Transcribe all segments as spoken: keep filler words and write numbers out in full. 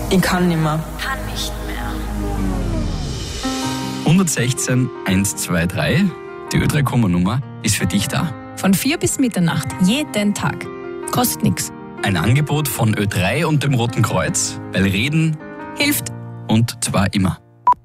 Ich kann nicht mehr. Kann nicht mehr. hundertsechzehn hundertzweiundzwanzig, die Ö drei Komma-Nummer, ist für dich da. Von vier bis Mitternacht, jeden Tag. Kostet nichts. Ein Angebot von Ö drei und dem Roten Kreuz, weil Reden Hilft. und zwar immer.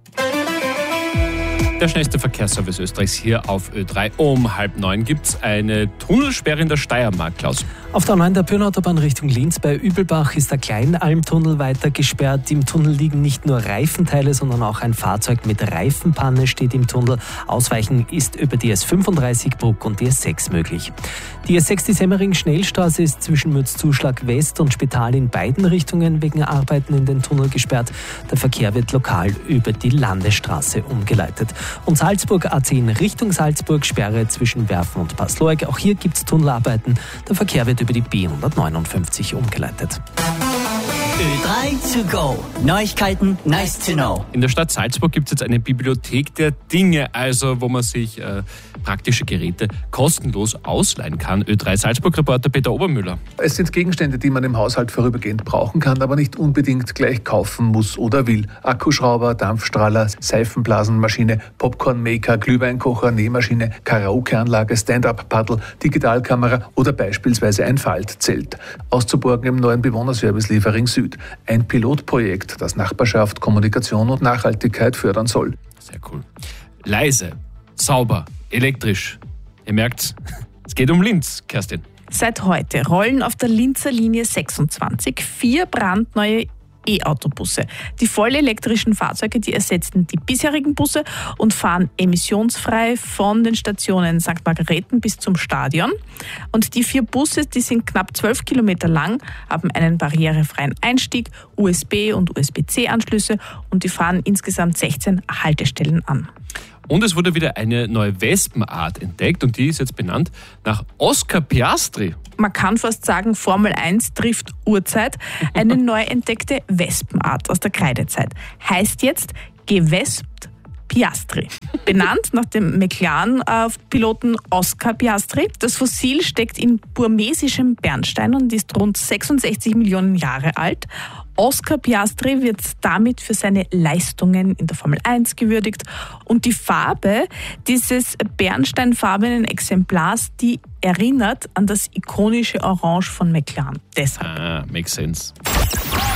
Der schnellste Verkehrsservice Österreichs hier auf Ö drei. Um halb neun gibt es eine Tunnelsperre in der Steiermark, Klaus. Auf der neuen Pyrnenautobahn Richtung Linz bei Übelbach ist der Kleinalmtunnel weiter gesperrt. Im Tunnel liegen nicht nur Reifenteile, sondern auch ein Fahrzeug mit Reifenpanne steht im Tunnel. Ausweichen ist über die S fünfunddreißig Bruck und die S sechs möglich. Die S sechs, die Semmering-Schnellstraße, ist zwischen Mürzzuschlag West und Spital in beiden Richtungen wegen Arbeiten in den Tunnel gesperrt. Der Verkehr wird lokal über die Landesstraße umgeleitet. Und Salzburg A zehn Richtung Salzburg, Sperre zwischen Werfen und Passlorg. Auch hier gibt es Tunnelarbeiten. Der Verkehr wird über die B hundertneunundfünfzig umgeleitet. Ö drei to go. Neuigkeiten, nice to know. In der Stadt Salzburg gibt es jetzt eine Bibliothek der Dinge, also wo man sich äh, praktische Geräte kostenlos ausleihen kann. Ö drei Salzburg-Reporter Peter Obermüller. Es sind Gegenstände, die man im Haushalt vorübergehend brauchen kann, aber nicht unbedingt gleich kaufen muss oder will. Akkuschrauber, Dampfstrahler, Seifenblasenmaschine, Popcornmaker, Glühweinkocher, Nähmaschine, Karaokeanlage, Stand-up-Paddel, Digitalkamera oder beispielsweise ein Faltzelt. Auszuborgen im neuen Bewohnerservice Liefering Süd. Ein Pilotprojekt, das Nachbarschaft, Kommunikation und Nachhaltigkeit fördern soll. Sehr cool. Leise, sauber, elektrisch. Ihr merkt, es geht um Linz, Kerstin. Seit heute rollen auf der Linzer Linie sechsundzwanzig vier brandneue E-Autobusse. Die vollelektrischen Fahrzeuge, die ersetzen die bisherigen Busse und fahren emissionsfrei von den Stationen Sankt Margareten bis zum Stadion. Und die vier Busse, die sind knapp zwölf Kilometer lang, haben einen barrierefreien Einstieg, U S B- und U S B C-Anschlüsse und die fahren insgesamt sechzehn Haltestellen an. Und es wurde wieder eine neue Wespenart entdeckt und die ist jetzt benannt nach Oscar Piastri. Man kann fast sagen, Formel eins trifft Urzeit. Eine neu entdeckte Wespenart aus der Kreidezeit. Heißt jetzt gewespt Piastri. Benannt nach dem McLaren-Piloten Oscar Piastri. Das Fossil steckt in burmesischem Bernstein und ist rund sechsundsechzig Millionen Jahre alt. Oscar Piastri wird damit für seine Leistungen in der Formel eins gewürdigt. Und die Farbe dieses bernsteinfarbenen Exemplars, die erinnert an das ikonische Orange von McLaren. Deshalb. Ah, makes sense.